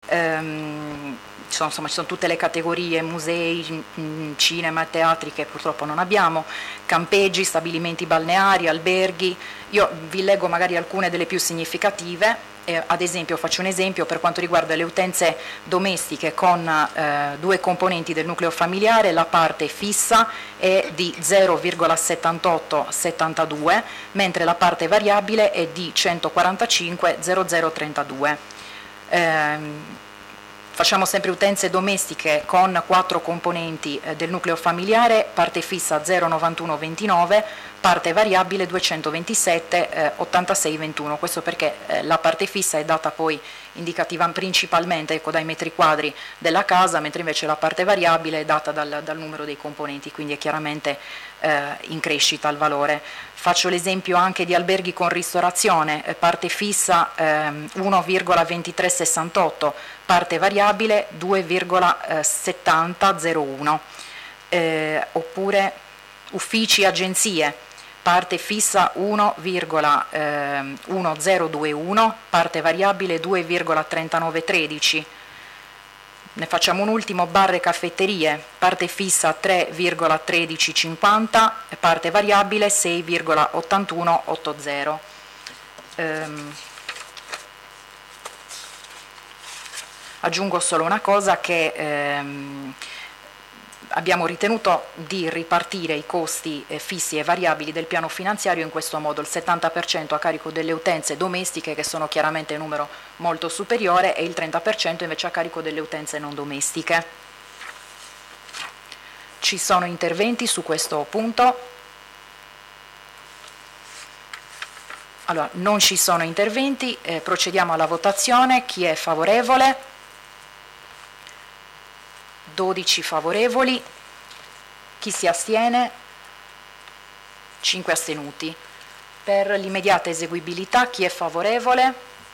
Insomma, ci sono tutte le categorie, musei, cinema e teatri che purtroppo non abbiamo, campeggi, stabilimenti balneari, alberghi. Io vi leggo magari alcune delle più significative. Ad esempio, faccio un esempio per quanto riguarda le utenze domestiche con due componenti del nucleo familiare. La parte fissa è di 0,7872, mentre la parte variabile è di 145,0032. Facciamo sempre utenze domestiche con 4 componenti del nucleo familiare, parte fissa 0,9129, parte variabile 227,8621. Questo perché la parte fissa è data poi indicativa principalmente dai metri quadri della casa, mentre invece la parte variabile è data dal numero dei componenti, quindi è chiaramente in crescita il valore. Faccio l'esempio anche di alberghi con ristorazione, parte fissa 1,2368, parte variabile 2,7001, oppure uffici, agenzie, parte fissa 1,1021, parte variabile 2,3913. Ne facciamo un ultimo, bar e caffetterie, parte fissa 3,1350, parte variabile 6,8180. Aggiungo solo una cosa, che abbiamo ritenuto di ripartire i costi fissi e variabili del piano finanziario in questo modo: il 70% a carico delle utenze domestiche, che sono chiaramente un numero molto superiore, e il 30% invece a carico delle utenze non domestiche. Ci sono interventi su questo punto? Allora, non ci sono interventi, procediamo alla votazione. Chi è favorevole? 12 favorevoli. Chi si astiene? 5 astenuti. Per l'immediata eseguibilità chi è favorevole?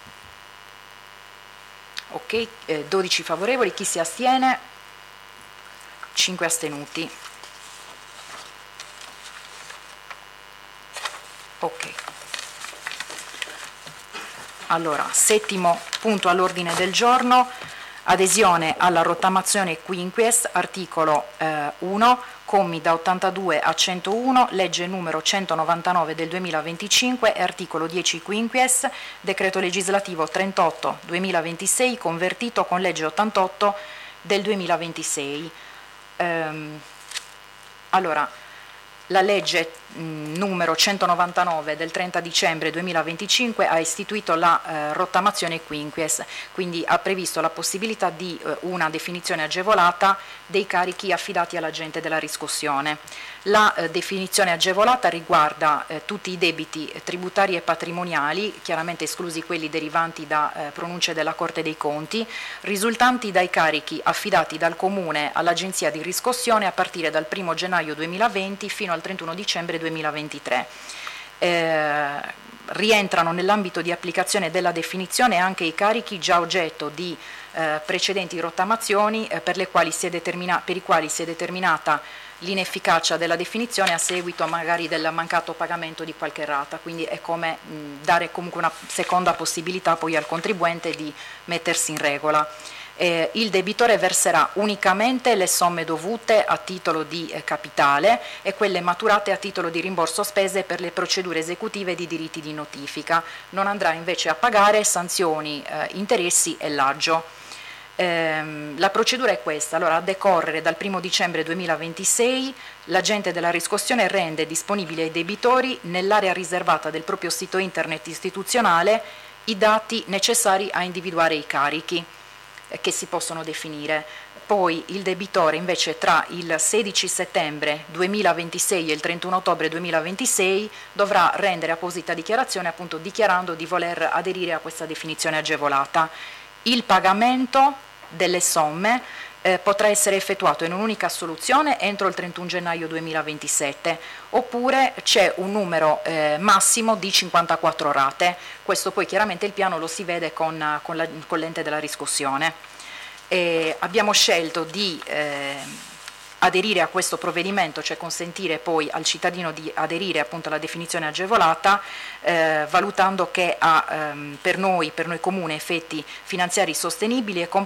Ok, 12 favorevoli. Chi si astiene? 5 astenuti. Ok. Allora, settimo punto all'ordine del giorno: adesione alla rottamazione quinquies, articolo 1, commi da 82 a 101, legge numero 199 del 2025 e articolo 10 quinquies, decreto legislativo 38/2026, convertito con legge 88 del 2026. Allora, la legge numero 199 del 30 dicembre 2025 ha istituito la rottamazione quinquies, quindi ha previsto la possibilità di una definizione agevolata dei carichi affidati all'agente della riscossione. La definizione agevolata riguarda tutti i debiti tributari e patrimoniali, chiaramente esclusi quelli derivanti da pronunce della Corte dei Conti, risultanti dai carichi affidati dal Comune all'Agenzia di riscossione a partire dal 1 gennaio 2020 fino al 31 dicembre 2023. Rientrano nell'ambito di applicazione della definizione anche i carichi già oggetto di precedenti rottamazioni per i quali si è determinata l'inefficacia della definizione a seguito magari del mancato pagamento di qualche rata, quindi è come dare comunque una seconda possibilità poi al contribuente di mettersi in regola. Il debitore verserà unicamente le somme dovute a titolo di capitale e quelle maturate a titolo di rimborso spese per le procedure esecutive di diritti di notifica. Non andrà invece a pagare sanzioni, interessi e l'aggio. La procedura è questa: allora, a decorrere dal 1 dicembre 2026 l'agente della riscossione rende disponibili ai debitori nell'area riservata del proprio sito internet istituzionale i dati necessari a individuare i carichi che si possono definire. Poi il debitore invece tra il 16 settembre 2026 e il 31 ottobre 2026 dovrà rendere apposita dichiarazione, appunto dichiarando di voler aderire a questa definizione agevolata. Il pagamento delle somme potrà essere effettuato in un'unica soluzione entro il 31 gennaio 2027, oppure c'è un numero massimo di 54 rate. Questo poi chiaramente il piano lo si vede con l'ente della riscossione. Abbiamo scelto di aderire a questo provvedimento, cioè consentire poi al cittadino di aderire appunto alla definizione agevolata, valutando che ha per noi comune effetti finanziari sostenibili e